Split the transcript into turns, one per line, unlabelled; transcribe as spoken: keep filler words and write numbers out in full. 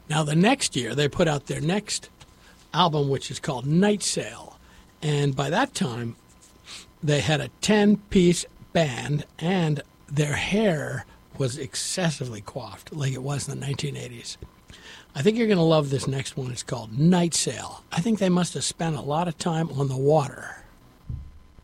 Now, the next year, they put out their next album, which is called Night Sail. And by that time, they had a ten-piece band, and their hair was excessively coiffed, like it was in the nineteen eighties. I think you're going to love this next one. It's called Night Sail. I think they must have spent a lot of time on the water.